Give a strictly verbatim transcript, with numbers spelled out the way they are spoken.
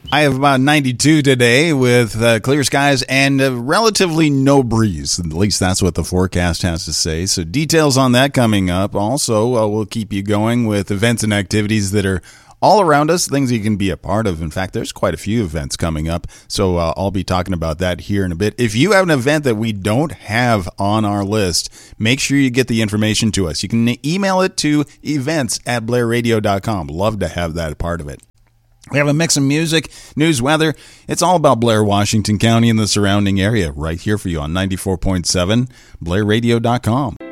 I have about ninety-two today with uh, clear skies and uh, relatively no breeze. At least that's what the forecast has to say. So details on that coming up. Also, uh, we'll keep you going with events and activities that are all around us, things you can be a part of. In fact, there's quite a few events coming up, so uh, I'll be talking about that here in a bit. If you have an event that we don't have on our list, make sure you get the information to us. You can email it to events at blair radio dot com. Love to have that part of it. We have a mix of music, news, weather. It's all about Blair, Washington County and the surrounding area right here for you on ninety-four point seven, blair radio dot com.